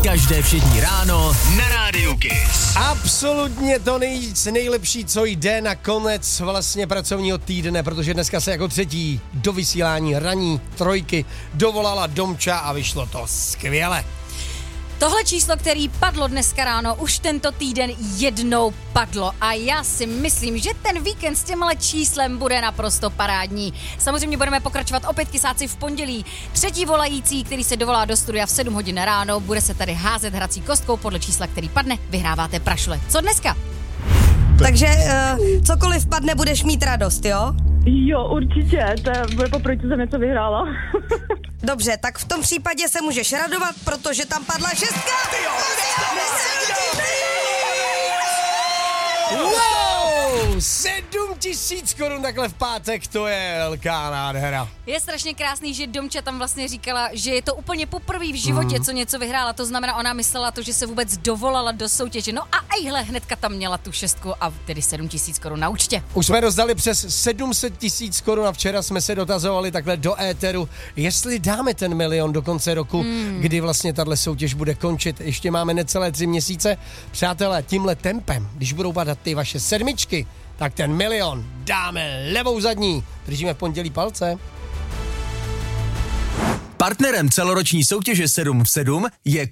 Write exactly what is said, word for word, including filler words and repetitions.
Každé všední ráno na Rádiu Kiss. Absolutně to nejvíc, nejlepší, co jde na konec vlastně pracovního týdne, protože dneska se jako třetí do vysílání ranní trojky dovolala Domča a vyšlo to skvěle. Tohle číslo, který padlo dneska ráno, už tento týden jednou padlo a já si myslím, že ten víkend s těmhle číslem bude naprosto parádní. Samozřejmě budeme pokračovat opět kysáci v pondělí. Třetí volající, který se dovolá do studia v sedm hodin ráno, bude se tady házet hrací kostkou podle čísla, který padne, vyhráváte prašule. Co dneska? Takže uh, cokoliv padne, budeš mít radost, jo? Jo, určitě, to bude poprvé, co jsem něco vyhrála. Dobře, tak v tom případě se můžeš radovat, protože tam padla šestka! Wow! Sedm tisíc korun takhle v pátek, to je velká nádhera. Je strašně krásný, že Domča tam vlastně říkala, že je to úplně poprvé v životě, mm. co něco vyhrála. To znamená, ona myslela to, že se vůbec dovolala do soutěže. No a ejhle, hnedka tam měla tu šestku a tedy sedm tisíc korun na účtě. Už jsme rozdali přes sedm set tisíc korun a včera jsme se dotazovali takhle do éteru, jestli dáme ten milion do konce roku, mm. kdy vlastně tahle soutěž bude končit. Ještě máme necelé tři měsíce. Přátelé, tímhle tempem, když budou padat ty vaše sedmičky, tak ten milion dáme levou zadní. Držíme v pondělí palce. Partnerem celoroční soutěže sedm v sedm je